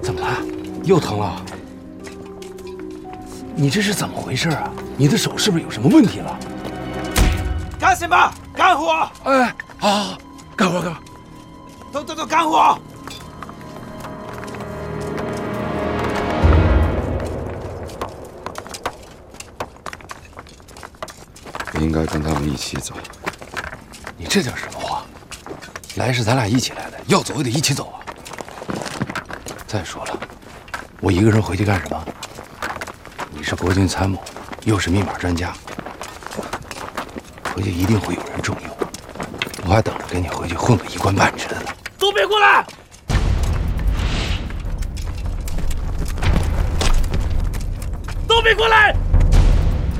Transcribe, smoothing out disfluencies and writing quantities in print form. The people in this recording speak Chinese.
怎么了？又疼了？你这是怎么回事啊？你的手是不是有什么问题了？ 干什么？干活！ 哎，好，干活干活。 都干活！ 我应该跟他们一起走。 你这叫什么话？来是咱俩一起来的，要走也得一起走啊。再说了，我一个人回去干什么？你是国军参谋，又是密码专家，回去一定会有人重用。我还等着给你回去混个一官半职的呢。 都别过来！都别过来！